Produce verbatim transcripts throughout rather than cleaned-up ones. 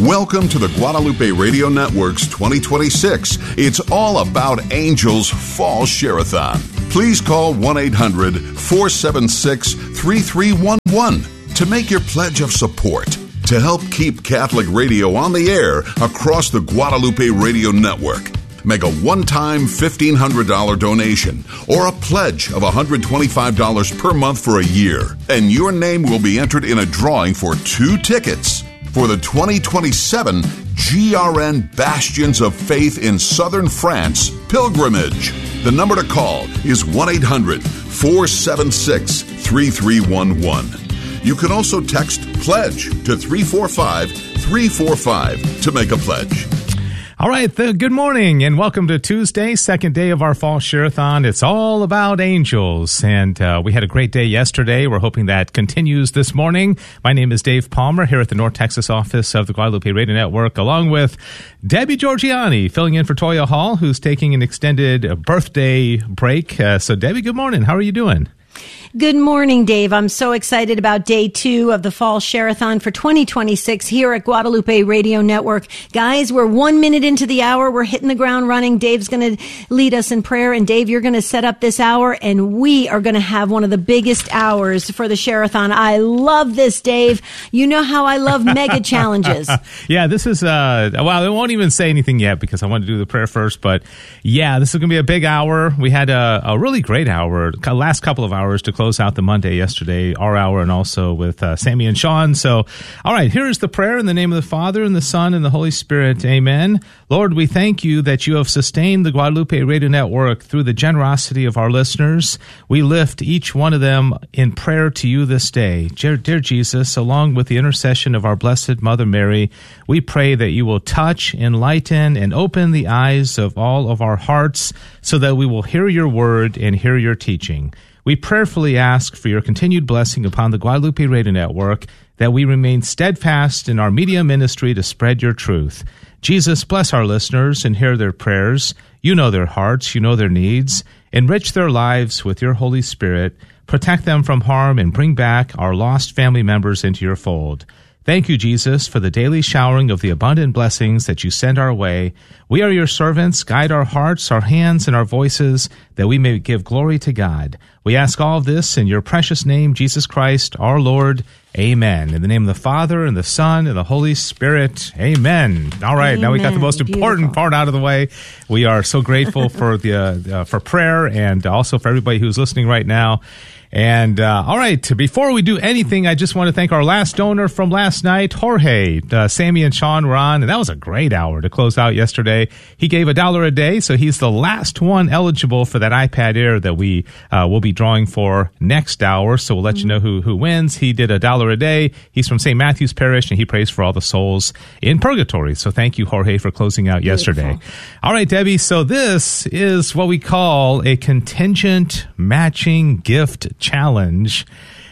Welcome to the Guadalupe Radio Network's twenty twenty-six It's All About Angels Fall Share-a-thon. Please call one eight hundred four seven six three three one one to make your pledge of support to help keep Catholic radio on the air across the Guadalupe Radio Network. Make a one-time fifteen hundred dollars donation or a pledge of one hundred twenty-five dollars per month for a year, and your name will be entered in a drawing for two tickets for the twenty twenty-seven G R N Bastions of Faith in Southern France pilgrimage. The number to call is one eight hundred four seven six three three one one. You can also text PLEDGE to three four five three four five to make a pledge. All right, the, good morning and welcome to Tuesday, second day of our Fall Share-a-thon. It's all about angels, and uh, we had a great day yesterday. We're hoping that continues this morning. My name is Dave Palmer here at the North Texas office of the Guadalupe Radio Network, along with Debbie Georgiani, filling in for Toya Hall, who's taking an extended birthday break. Uh, so, Debbie, good morning. How are you doing? Good morning, Dave. I'm so excited about day two of the Fall Share-a-thon for twenty twenty-six here at Guadalupe Radio Network. Guys, we're one minute into the hour. We're hitting the ground running. Dave's going to lead us in prayer. And Dave, you're going to set up this hour, and we are going to have one of the biggest hours for the Share-a-thon. I love this, Dave. You know how I love mega challenges. Yeah, this is, uh, well, I won't even say anything yet because I want to do the prayer first. But yeah, this is going to be a big hour. We had a, a really great hour, last couple of hours to close out the Monday yesterday, our hour, and also with uh, Sammy and Sean. So, all right, here's the prayer in the name of the Father, and the Son, and the Holy Spirit. Amen. Lord, we thank you that you have sustained the Guadalupe Radio Network through the generosity of our listeners. We lift each one of them in prayer to you this day. Dear, dear Jesus, along with the intercession of our Blessed Mother Mary, we pray that you will touch, enlighten, and open the eyes of all of our hearts so that we will hear your word and hear your teaching. We prayerfully ask for your continued blessing upon the Guadalupe Radio Network, that we remain steadfast in our media ministry to spread your truth. Jesus, bless our listeners and hear their prayers. You know their hearts, you know their needs. Enrich their lives with your Holy Spirit. Protect them from harm and bring back our lost family members into your fold. Thank you, Jesus, for the daily showering of the abundant blessings that you send our way. We are your servants. Guide our hearts, our hands, and our voices, that we may give glory to God. We ask all of this in your precious name, Jesus Christ, our Lord. Amen. In the name of the Father, and the Son, and the Holy Spirit. Amen. All right, Amen. Now we got the most important Beautiful. part out of the way. We are so grateful for the uh, uh, for prayer, and also for everybody who's listening right now. And, uh, all right, before we do anything, I just want to thank our last donor from last night, Jorge. Uh, Sammy and Sean were on, and that was a great hour to close out yesterday. He gave a dollar a day, so he's the last one eligible for that iPad Air that we uh, will be drawing for next hour. So we'll let you know who, who wins. He did a dollar a day. He's from Saint Matthew's Parish, and he prays for all the souls in purgatory. So thank you, Jorge, for closing out yesterday. Beautiful. All right, Debbie, so this is what we call a contingent matching gift challenge.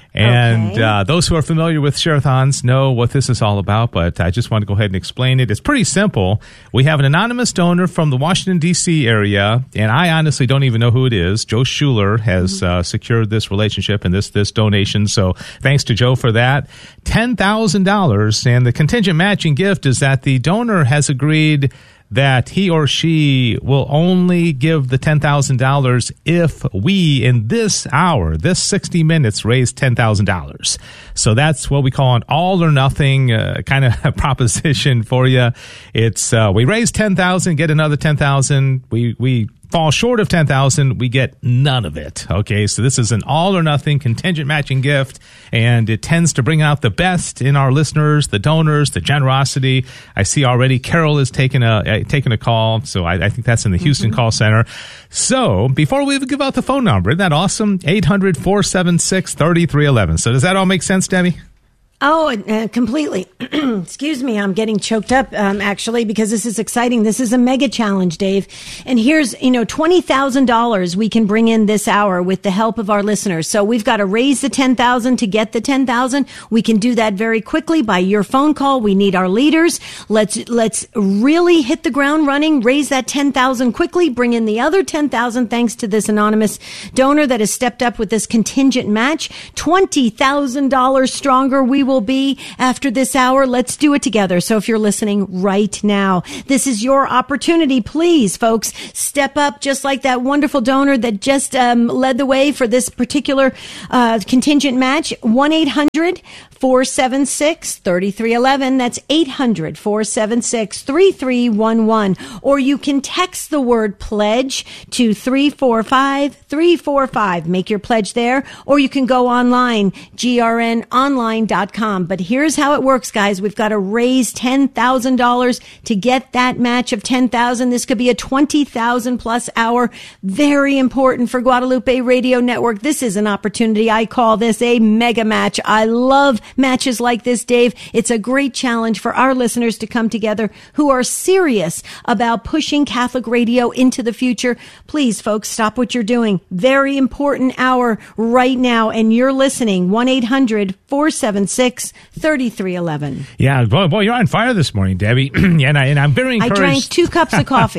And okay. uh, those who are familiar with share-a-thons know what this is all about, but I just want to go ahead and explain it. It's pretty simple. We have an anonymous donor from the Washington, D C area, and I honestly don't even know who it is. Joe Schuler has mm-hmm. uh, secured this relationship and this this donation, so thanks to Joe for that. ten thousand dollars, and the contingent matching gift is that the donor has agreed that he or she will only give the ten thousand dollars if we, in this hour, this sixty minutes, raise ten thousand dollars. So that's what we call an all or nothing uh, kind of proposition for you. It's uh, we raise ten thousand dollars, get another ten thousand dollars. We, we fall short of ten thousand dollars, we get none of it. Okay, so this is an all or nothing contingent matching gift, and it tends to bring out the best in our listeners, the donors, the generosity. I see already Carol is taking a uh, taking a call, so I, I think that's in the Houston mm-hmm. call center. So before we even give out the phone number, isn't that awesome? eight hundred four seven six three three one one. So does that all make sense, Debbie? Oh, uh, completely. Excuse me. I'm getting choked up, um, actually, because this is exciting. This is a mega challenge, Dave. And here's, you know, twenty thousand dollars we can bring in this hour with the help of our listeners. So we've got to raise the ten thousand dollars to get the ten thousand dollars. We can do that very quickly by your phone call. We need our leaders. Let's, let's really hit the ground running, raise that ten thousand dollars quickly, bring in the other ten thousand dollars thanks to this anonymous donor that has stepped up with this contingent match. twenty thousand dollars stronger. We will will be after this hour. Let's do it together. So if you're listening right now, this is your opportunity. Please, folks, step up just like that wonderful donor that just um, led the way for this particular uh, contingent match. one eight hundred four seven six three three one one. That's eight hundred four seven six three three one one. Or you can text the word pledge to three four five three four five. Make your pledge there. Or you can go online, G R N online dot com. But here's how it works, guys. We've got to raise ten thousand dollars to get that match of ten thousand dollars. This could be a twenty thousand plus hour. Very important for Guadalupe Radio Network. This is an opportunity. I call this a mega match. I love matches like this, Dave. It's a great challenge for our listeners to come together who are serious about pushing Catholic radio into the future. Please, folks, stop what you're doing. Very important hour right now, and you're listening. one eight hundred four seven six three three one one. Yeah, boy, boy, you're on fire this morning, Debbie. yeah, and, I, and I'm very encouraged. I drank two cups of coffee.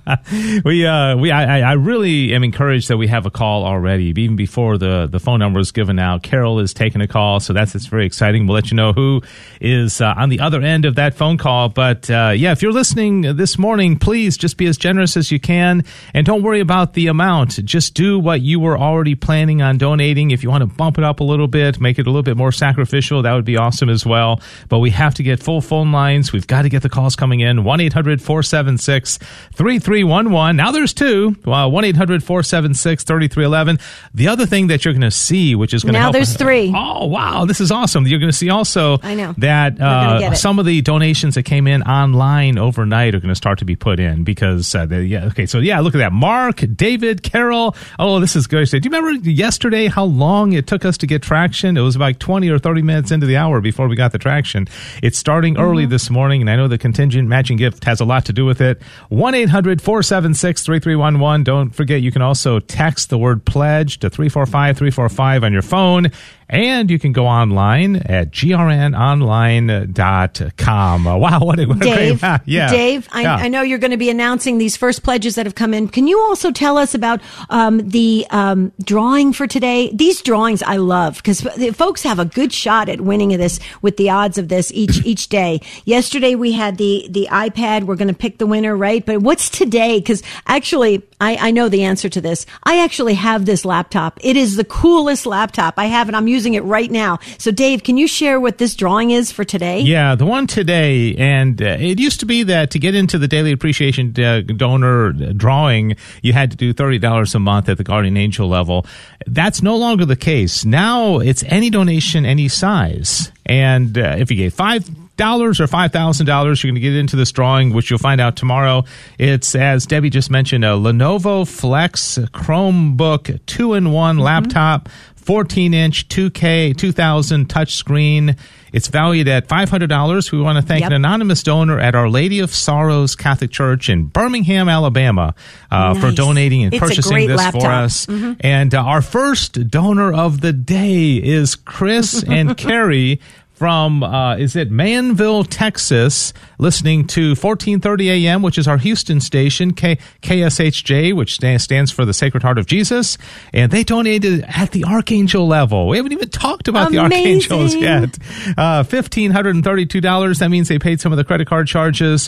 we, uh, we, I, I really am encouraged that we have a call already, even before the, the phone number is given out. Carol is taking a call, so that's it's very exciting. We'll let you know who is uh, on the other end of that phone call. But uh, yeah, if you're listening this morning, please just be as generous as you can, and don't worry about the amount. Just do what you were already planning on donating. If you want to bump it up a little bit, make it a little bit more sacrificial, that would be awesome as well. But we have to get full phone lines. We've got to get the calls coming in. one eight hundred four seven six three three one one. Now there's two. Uh, one eight hundred four seven six three three one one. The other thing that you're going to see, which is going to now help. Now there's three. Oh, wow. This is awesome. You're going to see also I know. that uh, some of the donations that came in online overnight are going to start to be put in because, uh, they, yeah, okay, so yeah, look at that. Mark, David, Carol. Oh, this is good. Do you remember yesterday how long it took us to get traction? It was about twenty or thirty minutes into the hour before we got the traction. It's starting mm-hmm. early this morning, and I know the contingent matching gift has a lot to do with it. one eight hundred four seven six three three one one. Don't forget, you can also text the word pledge to three four five three four five on your phone. And you can go online at G R N online dot com. Uh, wow, what a, what a Dave, great... yeah. Dave, I, yeah. I know you're going to be announcing these first pledges that have come in. Can you also tell us about um, the um, drawing for today? These drawings I love because folks have a good shot at winning this with the odds of this each each day. Yesterday we had the, the iPad. We're going to pick the winner, right? But what's today? Because actually, I, I know the answer to this. I actually have this laptop. It is the coolest laptop. I have it. I'm using it right now. So, Dave, can you share what this drawing is for today? Yeah, the one today, and uh, it used to be that to get into the Daily Appreciation uh, Donor drawing, you had to do thirty dollars a month at the Guardian Angel level. That's no longer the case. Now it's any donation, any size. And uh, if you gave five dollars or five thousand dollars, you're going to get into this drawing, which you'll find out tomorrow. It's, as Debbie just mentioned, a Lenovo Flex Chromebook two in one mm-hmm. laptop, fourteen inch two K two thousand touchscreen. It's valued at five hundred dollars. We want to thank yep. an anonymous donor at Our Lady of Sorrows Catholic Church in Birmingham, Alabama, uh, nice. for donating and it's purchasing this laptop. for us. Mm-hmm. And uh, our first donor of the day is Chris and Carrie from, uh, is it Manville, Texas, listening to fourteen thirty a.m., which is our Houston station, K- KSHJ, which stands for the Sacred Heart of Jesus. And they donated at the Archangel level. We haven't even talked about Amazing. the Archangels yet. Uh, one thousand five hundred thirty-two dollars. That means they paid some of the credit card charges.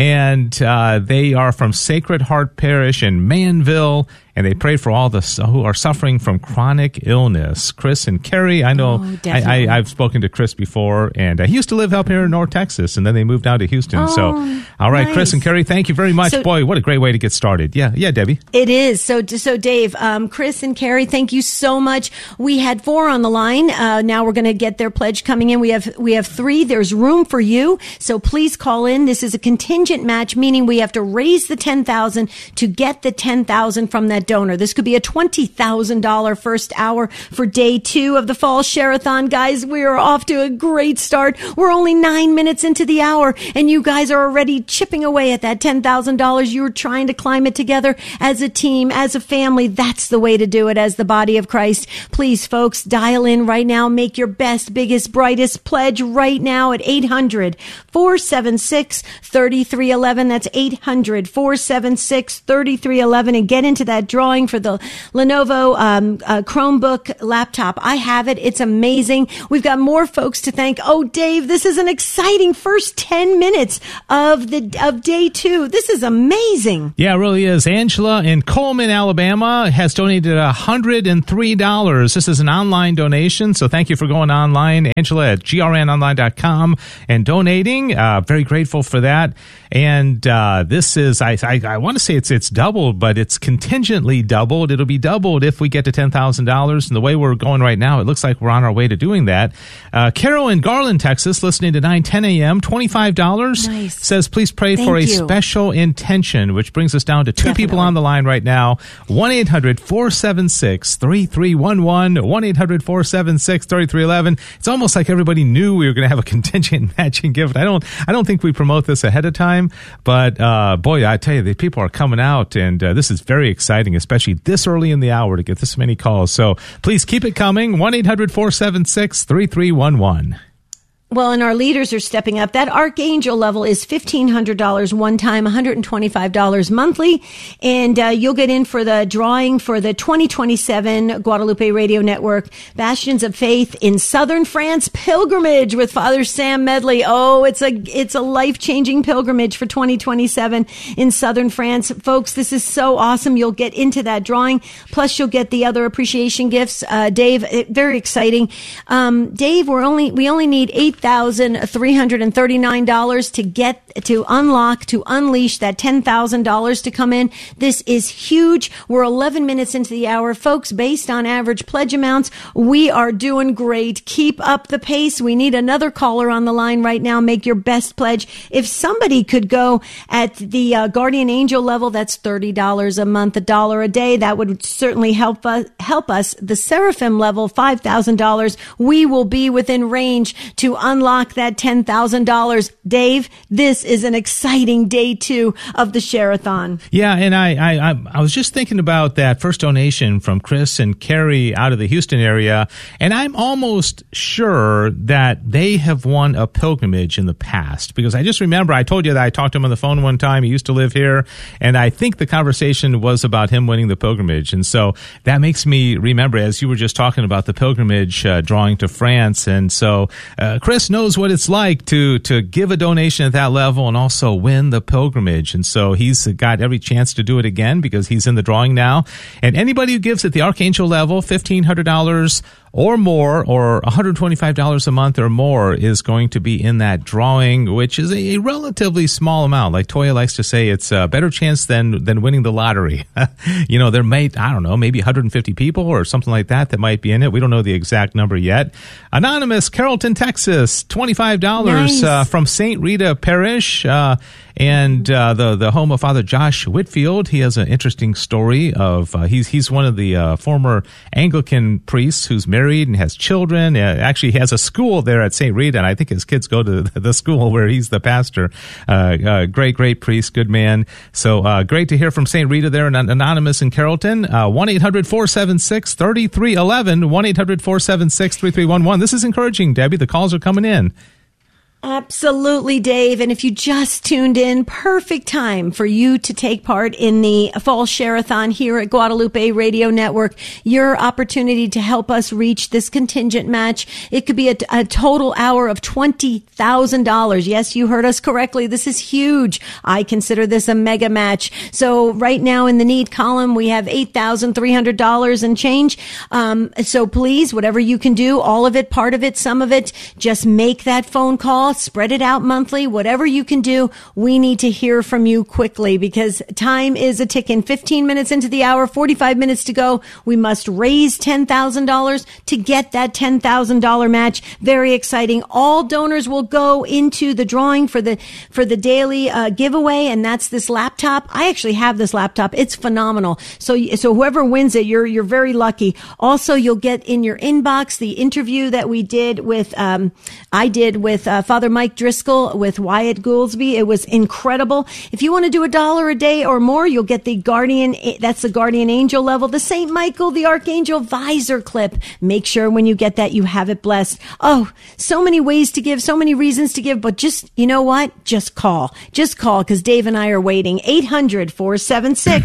And uh, they are from Sacred Heart Parish in Manville. And they pray for all the who are suffering from chronic illness. Chris and Carrie, I know oh, I, I, I've spoken to Chris before, and uh, he used to live up here in North Texas, and then they moved down to Houston. Oh, so, all right, nice. Chris and Carrie, thank you very much. So, Boy, what a great way to get started. Yeah, yeah, Debbie. It is. So, so Dave, um, Chris and Carrie, thank you so much. We had four on the line. Uh, now we're going to get their pledge coming in. We have we have three. There's room for you, so please call in. This is a contingent match, meaning we have to raise the ten thousand dollars to get the ten thousand dollars from that donor. This could be a twenty thousand dollars first hour for day two of the Fall Share-a-thon. Guys, we are off to a great start. We're only nine minutes into the hour, and you guys are already chipping away at that ten thousand dollars. You're trying to climb it together as a team, as a family. That's the way to do it as the body of Christ. Please, folks, dial in right now. Make your best, biggest, brightest pledge right now at eight hundred four seven six three three one one. That's eight hundred four seven six three three one one, and get into that draw. drawing for the Lenovo um, uh, Chromebook laptop. I have it. It's amazing. We've got more folks to thank. Oh, Dave, this is an exciting first ten minutes of the of day two. This is amazing. Yeah, it really is. Angela in Coleman, Alabama, has donated one hundred three dollars. This is an online donation, so thank you for going online, Angela, at G R N online dot com and donating. Uh, very grateful for that. And uh, this is, I, I, I want to say it's it's doubled, but it's contingently doubled. It'll be doubled if we get to ten thousand dollars. And the way we're going right now, it looks like we're on our way to doing that. Uh, Carol in Garland, Texas, listening to nine ten a.m., twenty-five dollars. Nice. Says, please pray Thank for a you. special intention, which brings us down to two Definitely. people on the line right now. one eight hundred four seven six three three one one, one eight hundred four seven six three three one one. It's almost like everybody knew we were going to have a contingent matching gift. I don't, I don't think we promote this ahead of time, but uh, boy, I tell you, the people are coming out, and uh, this is very exciting, especially this early in the hour to get this many calls. So please keep it coming. one eight hundred four seven six three three one one. Well, and our leaders are stepping up. That Archangel level is fifteen hundred dollars one time, one hundred twenty-five dollars monthly. And uh, you'll get in for the drawing for the twenty twenty-seven Guadalupe Radio Network Bastions of Faith in Southern France pilgrimage with Father Sam Medley. Oh, it's a it's a life-changing pilgrimage for twenty twenty-seven in Southern France. Folks, this is so awesome. You'll get into that drawing. Plus, you'll get the other appreciation gifts. Uh, Dave, it, very exciting. Um, Dave, we're only we only need eight thousand three hundred thirty-nine dollars to get to unlock, to unleash that ten thousand dollars to come in. This is huge. We're eleven minutes into the hour. Folks, based on average pledge amounts, we are doing great. Keep up the pace. We need another caller on the line right now. Make your best pledge. If somebody could go at the uh, Guardian Angel level, that's thirty dollars a month, a dollar a day. That would certainly help us. Help us. The Seraphim level, five thousand dollars. We will be within range to unlock that ten thousand dollars. Dave, this is an exciting day two of the Share-a-thon. Yeah, and I, I, I was just thinking about that first donation from Chris and Carrie out of the Houston area, and I'm almost sure that they have won a pilgrimage in the past, because I just remember I told you that I talked to him on the phone one time. He used to live here, and I think the conversation was about him winning the pilgrimage, and so that makes me remember, as you were just talking about the pilgrimage uh, drawing to France, and so uh, Chris knows what it's like to to give a donation at that level and also win the pilgrimage. And so he's got every chance to do it again because he's in the drawing now. And anybody who gives at the Archangel level, fifteen hundred dollars or more, or one hundred twenty-five dollars a month or more, is going to be in that drawing, which is a relatively small amount. Like Toya likes to say, it's a better chance than than winning the lottery. You know, there may, I don't know, maybe one hundred fifty people or something like that that might be in it. We don't know the exact number yet. Anonymous, Carrollton, Texas, twenty-five dollars. Nice. uh, from Saint Rita Parish, uh, and uh, the the home of Father Josh Whitfield. He has an interesting story of uh, he's he's one of the uh, former Anglican priests who's married and has children. Uh, actually, he has a school there at Saint Rita, and I think his kids go to the, the school where he's the pastor. Uh, uh, great, great priest, good man. So uh, great to hear from Saint Rita there, and Anonymous in Carrollton. Uh, one eight hundred four seven six three three one one, one eight hundred four seven six three three one one. This is encouraging, Debbie. The calls are coming in. Absolutely, Dave. And if you just tuned in, perfect time for you to take part in the Fall Share-a-thon here at Guadalupe Radio Network. Your opportunity to help us reach this contingent match. It could be a, a total hour of twenty thousand dollars. Yes, you heard us correctly. This is huge. I consider this a mega match. So right now in the need column, we have eight thousand three hundred dollars and change. Um, so please, whatever you can do, all of it, part of it, some of it, just make that phone call. Spread it out monthly, whatever you can do. We need to hear from you quickly because time is a ticking. fifteen minutes into the hour, forty-five minutes to go. We must raise ten thousand dollars to get that ten thousand dollars match. Very exciting. All donors will go into the drawing for the, for the daily uh, giveaway. And that's this laptop. I actually have this laptop. It's phenomenal. So, so whoever wins it, you're, you're very lucky. Also, you'll get in your inbox the interview that we did with, um, I did with, uh, Father Mike Driscoll with Wyatt Goolsby. It was incredible. If you want to do a dollar a day or more, you'll get the Guardian, that's the Guardian Angel level, the Saint Michael, the Archangel Visor clip. Make sure when you get that, you have it blessed. Oh, so many ways to give, so many reasons to give, but just, you know what? Just call. Just call because Dave and I are waiting. eight hundred four seven six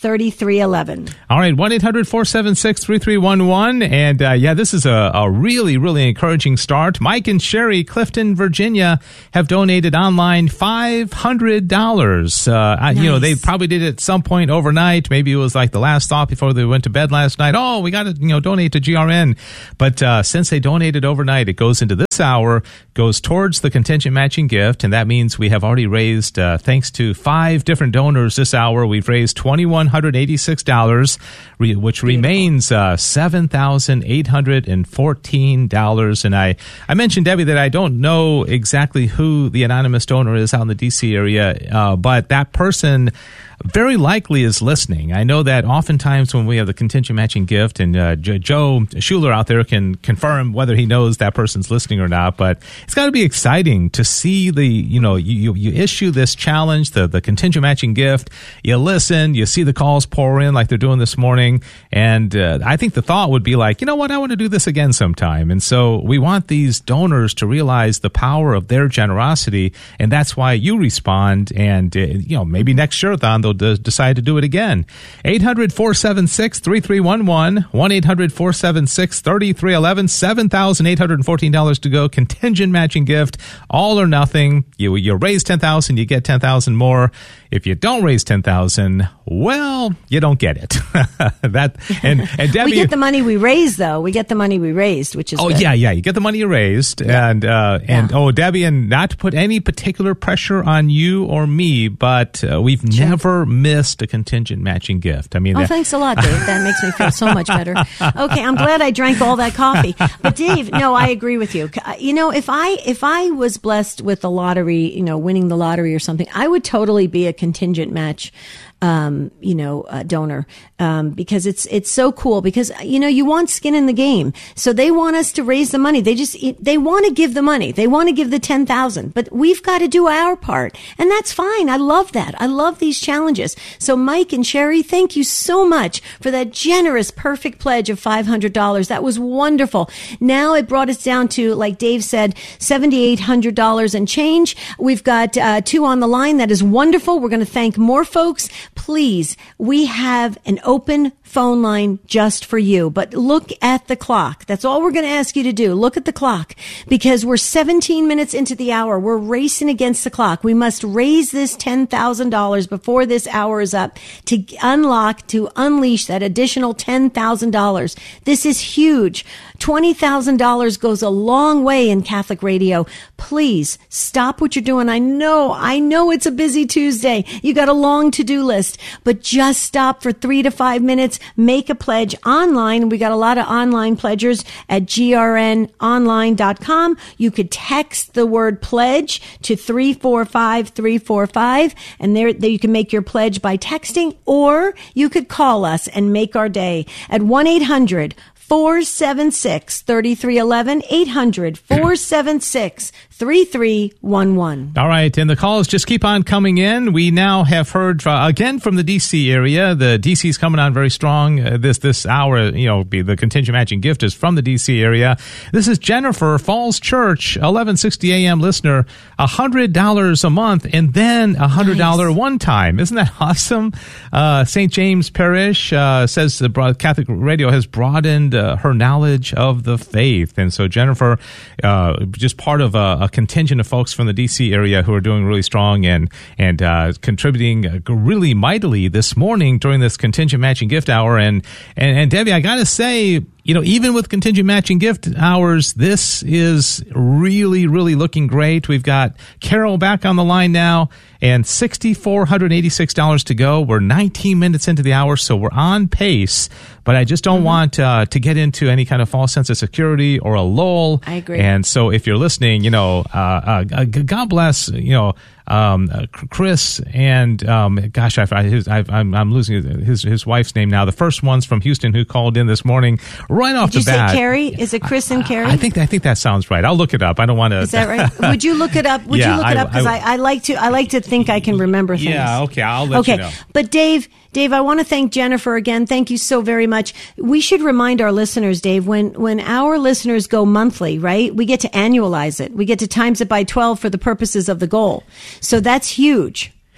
thirty-three eleven. All right, one eight hundred four seven six three three one one. And uh, yeah, this is a, a really, really encouraging start. Mike and Sherry, Clifton, Virginia, have donated online five hundred dollars. Uh, nice. You know, they probably did it at some point overnight. Maybe it was like the last thought before they went to bed last night. Oh, we got to, you know, donate to G R N. But uh, since they donated overnight, it goes into this hour, goes towards the contingent matching gift. And that means we have already raised, uh, thanks to five different donors this hour, we've raised two thousand one hundred eighty-six dollars, which remains uh, seven thousand eight hundred fourteen dollars. And I, I mentioned, Debbie, that I don't know exactly who the anonymous donor is out in the D C area, uh, but that person very likely is listening. I know that oftentimes when we have the contingent matching gift, and uh, J- Joe Schuler out there can confirm whether he knows that person's listening or not, but it's got to be exciting to see the, you know, you, you issue this challenge, the, the contingent matching gift, you listen, you see the calls pour in like they're doing this morning, and uh, I think the thought would be like, you know what, I want to do this again sometime. And so we want these donors to realize the power of their generosity, and that's why you respond, and, uh, you know, maybe next Share-a-thon they'll decide to do it again. eight hundred four seven six three three one one, one eight hundred four seven six three three one one, seven thousand eight hundred fourteen dollars to go, contingent matching gift, all or nothing. You you raise ten thousand dollars, you get ten thousand dollars more. If you don't raise ten thousand dollars, well, you don't get it. that and, and Debbie, we get the money we raised, though. We get the money we raised, which is oh good. yeah, yeah. You get the money you raised, yeah. and uh, and yeah. oh, Debbie, and not to put any particular pressure on you or me, but uh, we've sure. never missed a contingent matching gift. I mean, oh, that, thanks a lot, Dave. That makes me feel so much better. Okay, I'm glad I drank all that coffee. But Dave, no, I agree with you. You know, if I if I was blessed with the lottery, you know, winning the lottery or something, I would totally be a contingent match. Um, you know, uh, donor, um, because it's, it's so cool because, you know, you want skin in the game. So they want us to raise the money. They just, they want to give the money. They want to give the ten thousand, but we've got to do our part. And that's fine. I love that. I love these challenges. So Mike and Sherry, thank you so much for that generous, perfect pledge of five hundred dollars. That was wonderful. Now it brought us down to, like Dave said, seven thousand eight hundred dollars and change. We've got, uh, two on the line. That is wonderful. We're going to thank more folks. Please, we have an open phone line just for you, but look at the clock. That's all we're going to ask you to do. Look at the clock because we're seventeen minutes into the hour. We're racing against the clock. We must raise this ten thousand dollars before this hour is up to unlock, to unleash that additional ten thousand dollars. This is huge. twenty thousand dollars goes a long way in Catholic radio. Please stop what you're doing. I know, I know it's a busy Tuesday. You got a long to-do list. But just stop for three to five minutes, make a pledge online. We got a lot of online pledgers at G R N online dot com. You could text the word pledge to three four five three four five, and there, there you can make your pledge by texting, or you could call us and make our day at one eight hundred four seven six three three one one, eight hundred four seven six three three one one. All right, and the calls just keep on coming in. We now have heard uh, again from the D C area. The D C's coming on very strong uh, this this hour. You know, be the contingent matching gift is from the D C area. This is Jennifer, Falls Church, eleven sixty A M listener, one hundred dollars a month, and then a one hundred dollars nice. One time. Isn't that awesome? Uh, Saint James Parish uh, says the broad, Catholic radio has broadened uh, her knowledge of the faith. And so Jennifer, uh, just part of a, a contingent of folks from the D C area who are doing really strong and and uh, contributing really mightily this morning during this contingent matching gift hour. And and, and Debbie, I got to say, you know, even with contingent matching gift hours, this is really, really looking great. We've got Carol back on the line now, and six thousand four hundred eighty-six dollars to go. We're nineteen minutes into the hour, so we're on pace. But I just don't mm-hmm. want uh, to get into any kind of false sense of security or a lull. I agree. And so if you're listening, you know, uh, uh, God bless, you know, um, uh, Chris and, um, gosh, I, I, his, I, I'm, I'm losing his, his wife's name now. The first one's from Houston who called in this morning right off Did the bat. Did you say Carrie? Is it Chris and Carrie? I, I think, I think that sounds right. I'll look it up. I don't want to. Is that right? Would you look it up? Would yeah, you look it up? Because I, I, I like to, I like to think I can remember things. Yeah. Okay. I'll let okay. you know. But Dave, Dave, I want to thank Jennifer again. Thank you so very much. We should remind our listeners, Dave, when, when our listeners go monthly, right, we get to annualize it. We get to times it by twelve for the purposes of the goal. So that's huge.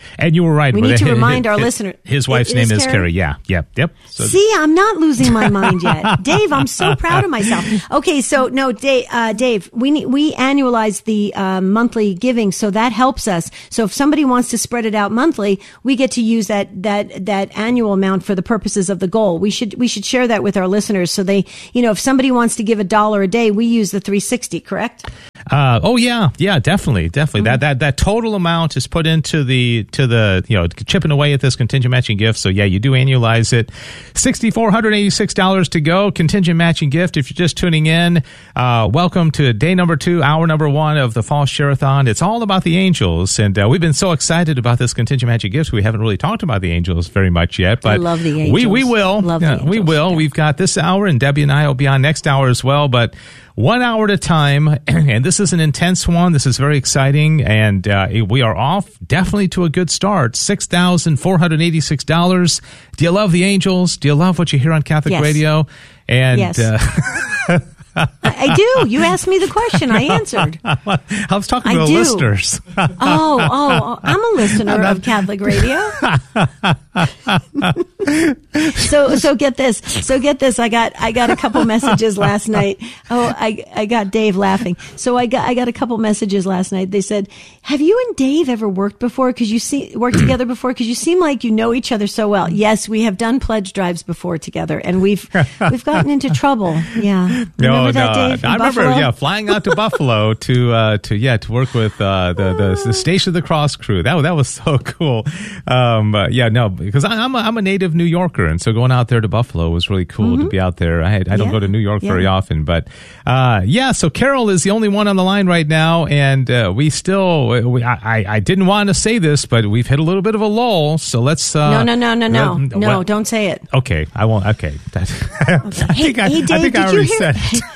And you were right. We need to remind our listeners. His wife's name is Carrie. Yeah, yep, yep. So, see, I'm not losing my mind yet. Dave, I'm so proud of myself. Okay, so no, Dave, uh, Dave we need, we annualize the uh, monthly giving, so that helps us. So if somebody wants to spread it out monthly, we get to use that that that annual amount for the purposes of the goal. We should we should share that with our listeners, so they, you know, if somebody wants to give a dollar a day, we use the three sixty, correct? Uh, oh yeah, yeah, definitely, definitely. Mm-hmm. That that that total amount is put into the to the you know chipping away at this contingent matching gift. So yeah, you do annualize it. six thousand four hundred eighty-six dollars to go. Contingent matching gift. If you're just tuning in, uh, welcome to day number two, hour number one of the Fall Share-a-thon. It's all about the angels, and uh, we've been so excited about this contingent matching gift. We haven't really talked about the angels very much yet, but I love the angels. We we will. Love yeah, the angels. We will. Yeah. We've got this hour, and Debbie and I will be on next hour as well, but one hour at a time, and this is an intense one. This is very exciting, and uh, we are off definitely to a good start. six thousand four hundred eighty-six dollars. Do you love the angels? Do you love what you hear on Catholic yes. radio? And yes. Uh, I, I do. You asked me the question. I answered. I was talking I to the do. listeners. oh, oh, oh, I'm a listener of Catholic radio. so, so get this. So get this. I got, I got a couple messages last night. Oh, I, I got Dave laughing. So I got, I got a couple messages last night. They said, "Have you and Dave ever worked before? Because you see, worked together before? Because you seem like you know each other so well." Yes, we have done pledge drives before together, and we've, we've gotten into trouble. Yeah. No, Remember no, that, Dave, I remember, Buffalo? yeah, flying out to Buffalo to, uh, to, yeah, to work with, uh, the, the, the Station of the Cross crew. That, that was so cool. Um, uh, yeah, no, because I, I'm a, I'm a native New Yorker. And so going out there to Buffalo was really cool Mm-hmm. to be out there. I, I don't Yeah, go to New York yeah. very often, but, uh, yeah, so Carol is the only one on the line right now. And, uh, we still, we, I, I didn't want to say this, but we've hit a little bit of a lull. So let's, uh, No, no, no, no, no. uh, No, what- don't say it. Okay, I won't. Okay, That- I Hey, think I, hey, Dave, I think I did you already hear- said it.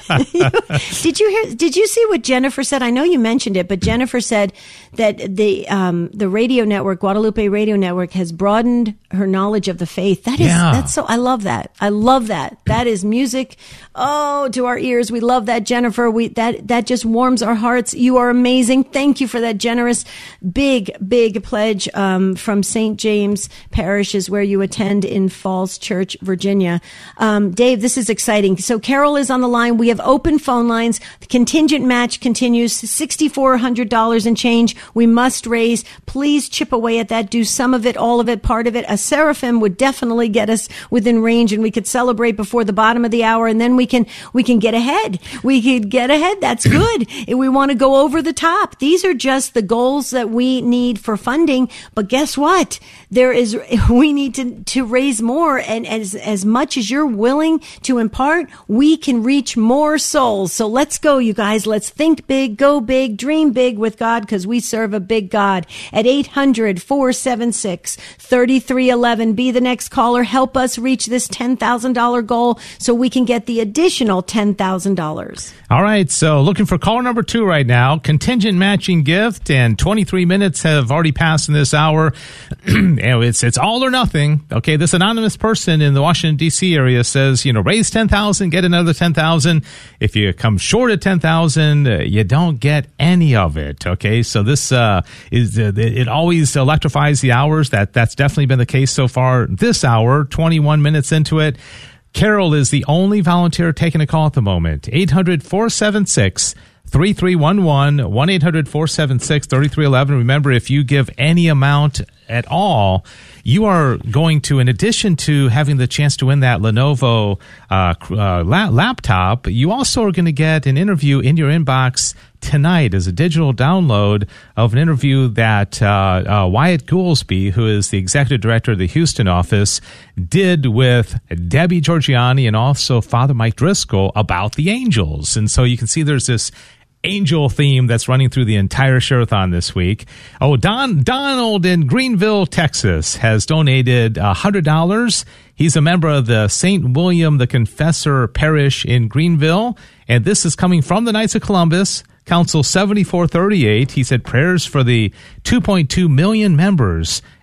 Did you hear? Did you see what Jennifer said? I know you mentioned it, but Jennifer said that the um, the radio network, Guadalupe Radio Network, has broadened her knowledge of the faith. That is Yeah. that's so. I love that. I love that. That is music. Oh, to our ears. We love that, Jennifer. We that that just warms our hearts. You are amazing. Thank you for that generous, big, big pledge um, from Saint James Parish, is where you attend in Falls Church, Virginia. Um, Dave, this is exciting. So Carol is on the line. We have open phone lines. The contingent match continues. six thousand four hundred dollars and change. We must raise. Please chip away at that. Do some of it, all of it, part of it. A seraphim would definitely get us within range, and we could celebrate before the bottom of the hour, and then we can we can get ahead. We could get ahead. That's good. If we want to go over the top, these are just the goals that we need for funding. But guess what? There is we need to to raise more, and as as much as you're willing to impart, we can reach more souls. So let's go, you guys. Let's think big, go big, dream big with God, because we serve a big God. At eight hundred, four seven six, three three one one, be the next caller. Help us reach this ten thousand dollars goal so we can get the additional ten thousand dollars. All right, so looking for caller number two right now. Contingent matching gift, and twenty-three minutes have already passed in this hour. And it's it's all or nothing. Okay, this anonymous person in the Washington, D C area says, you know, raise ten thousand, get another ten thousand. If you come short at ten thousand, uh, you don't get any of it. Okay, so this uh, is uh, it always electrifies the hours. That that's definitely been the case so far. This hour, twenty-one minutes into it. Carol is the only volunteer taking a call at the moment. eight hundred, four seven six, three three one one, one eight hundred, four seven six, three three one one. Remember, if you give any amount at all, you are going to, in addition to having the chance to win that Lenovo uh, uh, la- laptop, you also are going to get an interview in your inbox tonight as a digital download of an interview that uh, uh, Wyatt Goolsby, who is the executive director of the Houston office, did with Debbie Georgianni and also Father Mike Driscoll about the angels. And so you can see there's this angel theme that's running through the entire Share-a-thon this week. Oh, Don Donald in Greenville, Texas, has donated one hundred dollars. He's a member of the Saint William the Confessor Parish in Greenville, and this is coming from the Knights of Columbus, Council seventy-four thirty-eight. He said prayers for the two point two million members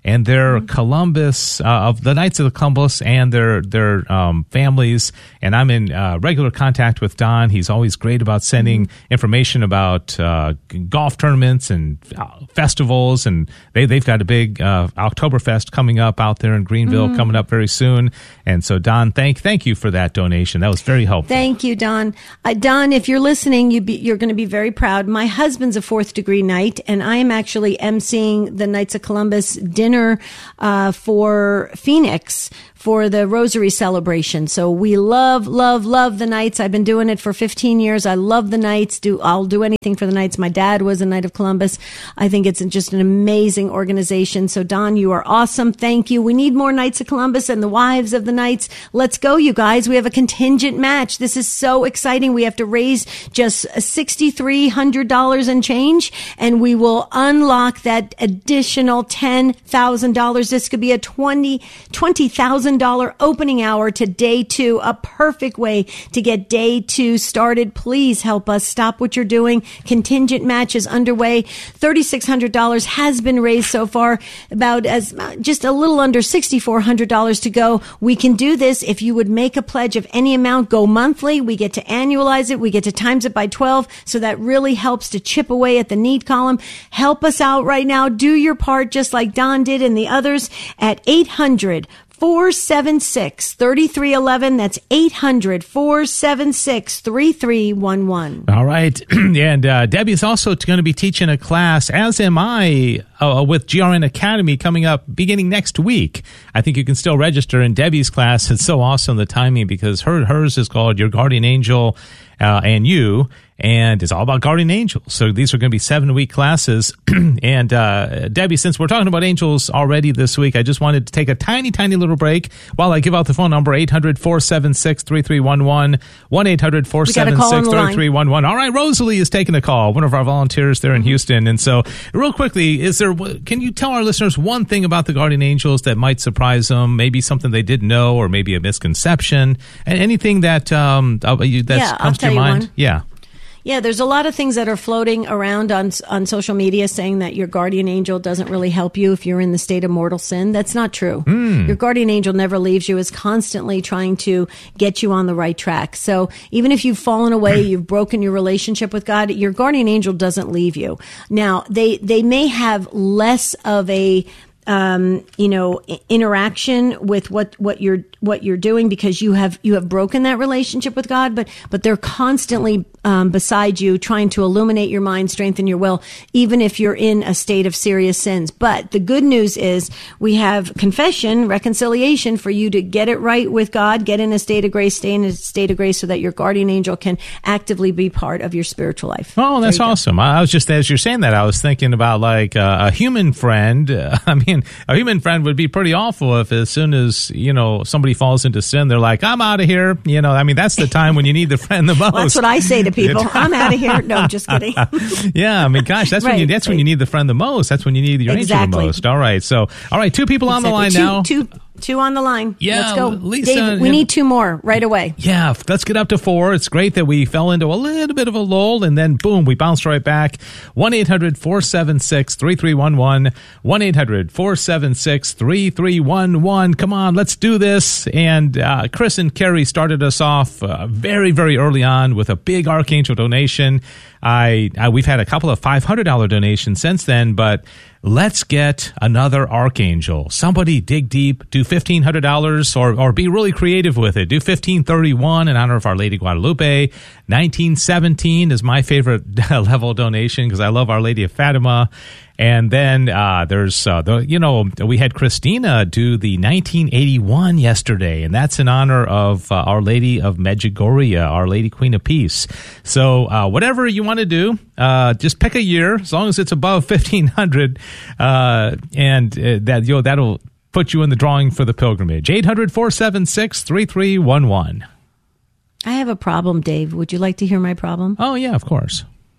and their Columbus, uh, of the Knights of the Columbus and their their um, families. And I'm in uh, regular contact with Don. He's always great about sending information about uh, golf tournaments and uh, festivals. And they, they've got a big uh, Oktoberfest coming up out there in Greenville, mm. coming up very soon. And so, Don, thank thank you for that donation. That was very helpful. Thank you, Don. Uh, Don, if you're listening, you be, you're going to be very proud. My husband's a fourth degree Knight, and I am actually emceeing the Knights of Columbus dinner uh, for Phoenix for the Rosary celebration. So we love, love, love the Knights. I've been doing it for fifteen years. I love the Knights. Do I'll do anything for the Knights. My dad was a Knight of Columbus. I think it's just an amazing organization. So Don, you are awesome. Thank you. We need more Knights of Columbus and the wives of the Knights. Let's go, you guys. We have a contingent match. This is so exciting. We have to raise just six thousand three hundred dollars and change, and we will unlock that additional ten thousand dollars. This could be a twenty thousand dollars opening hour to day two, a perfect way to get day two started. Please help us. Stop what you're doing. Contingent match is underway. three thousand six hundred dollars has been raised so far, about as just a little under six thousand four hundred dollars to go. We can do this if you would make a pledge of any amount, go monthly. We get to annualize it. We get to times it by twelve. So that really helps to chip away at the need column. Help us out right now. Do your part just like Don did and the others at eight hundred, four seven six, three three one one. That's eight hundred, four seven six, three three one one. All right. And uh, Debbie's also going to be teaching a class, as am I, uh, with G R N Academy coming up beginning next week. I think you can still register in Debbie's class. It's so awesome, the timing, because her hers is called Your Guardian Angel uh, and You. And it's all about guardian angels. So these are going to be seven-week classes. And uh, Debbie, since we're talking about angels already this week, I just wanted to take a tiny, tiny little break while I give out the phone number, eight hundred, four seven six, three three one one, one eight hundred, four seven six, three three one one. All right, Rosalie is taking the call, one of our volunteers there in mm-hmm. Houston. And so real quickly, is there? Can you tell our listeners one thing about the guardian angels that might surprise them, maybe something they didn't know, or maybe a misconception, and anything that um, that yeah, comes to your mind? Yeah. Yeah, there's a lot of things that are floating around on on social media saying that your guardian angel doesn't really help you if you're in the state of mortal sin. That's not true. Mm. Your guardian angel never leaves you, is constantly trying to get you on the right track. So even if you've fallen away, you've broken your relationship with God, your guardian angel doesn't leave you. Now, they, they may have less of a Um, you know, interaction with what, what you're, what you're doing because you have, you have broken that relationship with God, but, but they're constantly, um, beside you trying to illuminate your mind, strengthen your will, even if you're in a state of serious sins. But the good news is we have confession, reconciliation for you to get it right with God, get in a state of grace, stay in a state of grace so that your guardian angel can actively be part of your spiritual life. Oh, that's awesome. Go. I was just, as you're saying that, I was thinking about like uh, a human friend. Uh, I mean, a human friend would be pretty awful if as soon as, you know, somebody falls into sin, they're like, I'm out of here. You know, I mean, that's the time when you need the friend the most. Well, that's what I say to people. I'm out of here. No, just kidding. Yeah, I mean, gosh, that's right, when you that's right. when you need the friend the most. That's when you need your exactly. angel the most. All right. So, all right, two people exactly. on the line two, now. Two Two on the line. Yeah, let's go. Lisa, Dave, we need two more right away. Yeah, let's get up to four. It's great that we fell into a little bit of a lull, and then, boom, we bounced right back. one eight hundred, four seven six, three three one one. one eight hundred, four seven six, three three one one. Come on, let's do this. And uh, Chris and Carrie started us off uh, very, very early on with a big Archangel donation. I, I We've had a couple of five hundred dollars donations since then, but let's get another Archangel. Somebody dig deep, do fifteen hundred dollars or, or be really creative with it. Do fifteen thirty-one in honor of Our Lady Guadalupe. nineteen seventeen is my favorite level donation because I love Our Lady of Fatima. And then uh, there's, uh, the you know, we had Christina do the nineteen eighty-one yesterday, and that's in honor of uh, Our Lady of Medjugorje, Our Lady Queen of Peace. So uh, whatever you want to do, uh, just pick a year, as long as it's above fifteen hundred, uh, and uh, that you know, that'll put you in the drawing for the pilgrimage. eight hundred, four seven six, three three one one. I have a problem, Dave. Would you like to hear my problem? Oh, yeah, of course.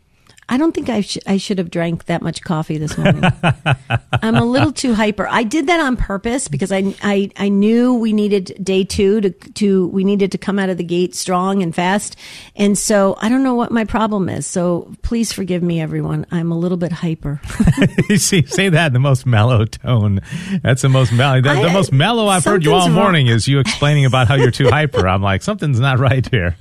I don't think I, sh- I should have drank that much coffee this morning. I'm a little too hyper. I did that on purpose because I, I, I knew we needed day two to, to, we needed to come out of the gate strong and fast. And so I don't know what my problem is. So please forgive me, everyone. I'm a little bit hyper. You see, say that in the most mellow tone. That's the most mellow. The, the most mellow I've heard you all morning wrong. Is you explaining about how you're too hyper. I'm like, something's not right here.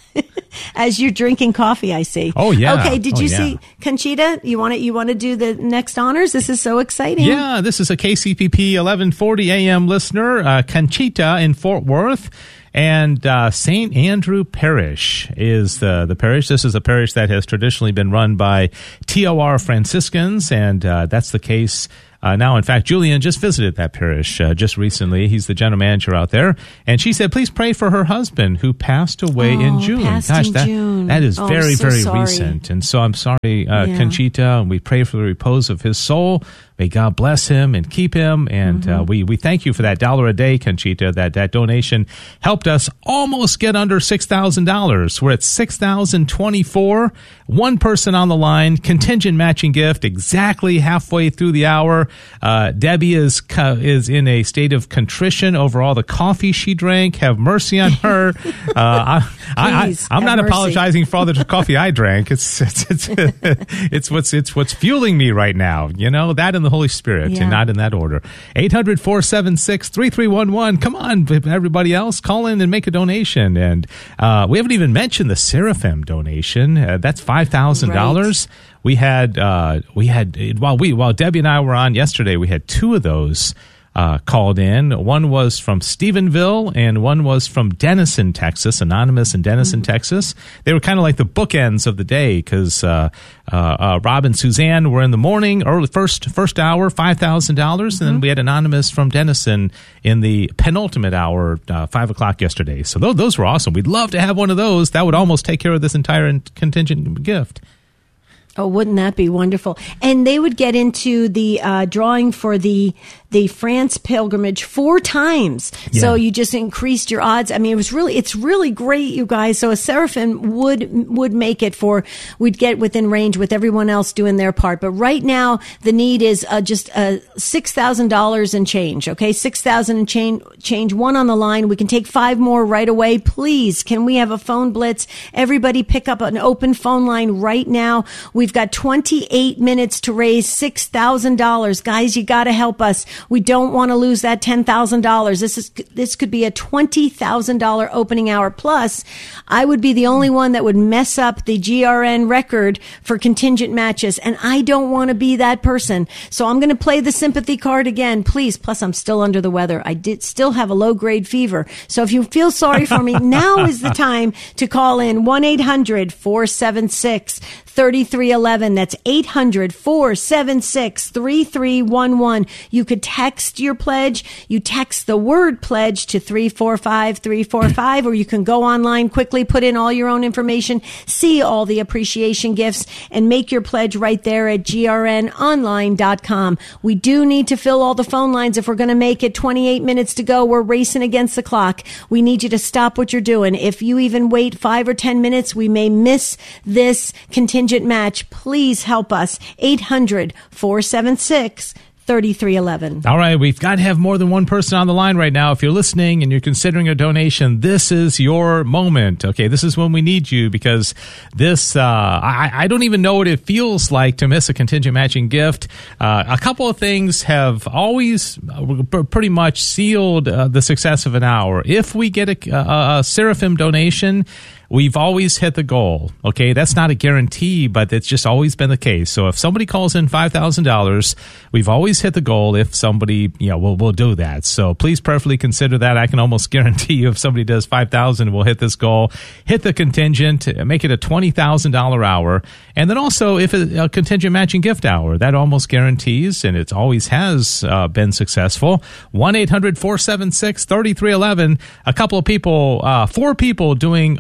As you're drinking coffee, I see. Oh yeah. Okay. Did oh, you yeah. see Conchita? You want to you want to do the next honors? This is so exciting. Yeah. This is a K C P P eleven forty A M listener, uh, Conchita in Fort Worth. And uh, Saint Andrew Parish is the, the parish. This is a parish that has traditionally been run by T O R Franciscans, and uh, that's the case uh, now. In fact, Julian just visited that parish uh, just recently. He's the general manager out there. And she said, please pray for her husband who passed away oh, in June. Passed Gosh, in that, June. that is oh, very, so very sorry. recent. And so I'm sorry, uh, yeah. Conchita, and we pray for the repose of his soul. May God bless him and keep him. And mm-hmm. uh, we, we thank you for that dollar a day, Conchita. That, that donation helped us almost get under six thousand dollars. We're at six thousand twenty-four. One person on the line, contingent matching gift, exactly halfway through the hour. Uh, Debbie is is in a state of contrition over all the coffee she drank. Have mercy on her. uh, I, Please, I, I, I'm not mercy. apologizing for all the coffee I drank. It's it's it's, it's what's it's what's fueling me right now. You know, that and the Holy Spirit, yeah. and not in that order. eight hundred, four seven six, three three one one. Come on, everybody else, call in and make a donation. And uh, we haven't even mentioned the Seraphim donation. Uh, that's five thousand dollars. Right. We had uh, we had while we while Debbie and I were on yesterday, we had two of those uh, called in. One was from Stephenville, and one was from Denison, Texas. Anonymous in Denison, mm-hmm. Texas. They were kind of like the bookends of the day because uh, uh, uh, Rob and Suzanne were in the morning, early first first hour, five thousand dollars, mm-hmm. and then we had Anonymous from Denison in the penultimate hour, uh, five o'clock yesterday. So those those were awesome. We'd love to have one of those. That would almost take care of this entire contingent gift. Oh, wouldn't that be wonderful? And they would get into the uh, drawing for the the France pilgrimage four times. Yeah. So you just increased your odds. I mean, it was really, it's really great, you guys. So a Seraphim would would make it for, we'd get within range with everyone else doing their part. But right now, the need is uh, just uh, six thousand dollars and change, okay? six thousand dollars and change, change, one on the line. We can take five more right away. Please, can we have a phone blitz? Everybody pick up an open phone line right now. We've got twenty-eight minutes to raise six thousand dollars. Guys, you got to help us. We don't want to lose that ten thousand dollars. This is, this could be a twenty thousand dollars opening hour. Plus, I would be the only one that would mess up the G R N record for contingent matches. And I don't want to be that person. So I'm going to play the sympathy card again, please. Plus, I'm still under the weather. I did still have a low grade fever. So if you feel sorry for me, now is the time to call in one eight hundred, four seven six, three three one one. That's eight hundred, four seven six, three three one one. You could text your pledge. You text the word pledge to three four five three four five, or you can go online quickly, put in all your own information, see all the appreciation gifts, and make your pledge right there at G R N online dot com. We do need to fill all the phone lines if we're going to make it. twenty-eight minutes to go. We're racing against the clock. We need you to stop what you're doing. If you even wait five or ten minutes, we may miss this contingent match. Please help us. eight hundred, four seven six, three three one one. All right, we've got to have more than one person on the line right now. If you're listening and you're considering a donation, this is your moment. Okay, this is when we need you, because this, uh, I, I don't even know what it feels like to miss a contingent matching gift. Uh, a couple of things have always uh, pretty much sealed uh, the success of an hour. If we get a, a, a Seraphim donation, we've always hit the goal. Okay, that's not a guarantee, but it's just always been the case. So if somebody calls in five thousand dollars, we've always hit the goal. If somebody, you know, we'll, we'll do that. So please prayerfully consider that. I can almost guarantee you if somebody does five thousand dollars, we'll hit this goal, hit the contingent, make it a twenty thousand dollars hour. And then also if a, a contingent matching gift hour, that almost guarantees, and it always has uh, been successful. one eight hundred, four seven six, three three one one. A couple of people, uh, four people doing Archangel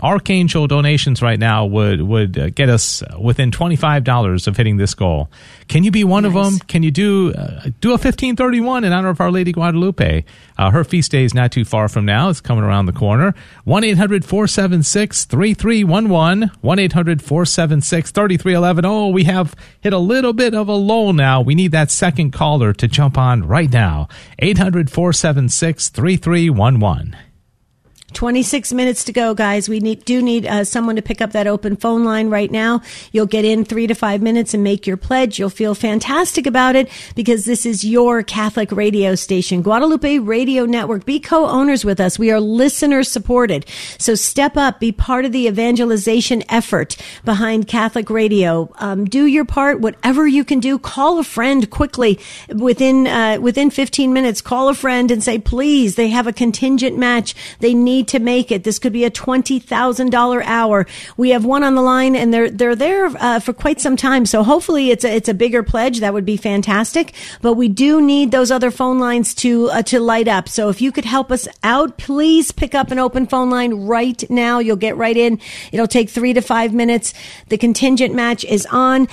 angel donations right now would would uh, get us within twenty-five dollars of hitting this goal. Can you be one nice. of them? Can you do uh, do a fifteen thirty-one in honor of Our Lady Guadalupe? Uh, her feast day is not too far from now. It's coming around the corner. one eight hundred four seven six three three one one. one eight hundred four seven six three three one one. Oh, we have hit a little bit of a lull now. We need that second caller to jump on right now. eight hundred four seven six three three one one. twenty-six minutes to go, guys. We need, do need uh, someone to pick up that open phone line right now. You'll get in three to five minutes and make your pledge. You'll feel fantastic about it because this is your Catholic radio station, Guadalupe Radio Network. Be co-owners with us. We are listener supported. So step up, be part of the evangelization effort behind Catholic radio. Um, do your part, whatever you can do. Call a friend quickly within, uh, within fifteen minutes. Call a friend and say, please, they have a contingent match. They need to make it. This could be a twenty thousand dollars hour. We have one on the line and they're, they're there uh, for quite some time. So hopefully it's a, it's a bigger pledge. That would be fantastic. But we do need those other phone lines to, uh, to light up. So if you could help us out, please pick up an open phone line right now. You'll get right in. It'll take three to five minutes. The contingent match is on.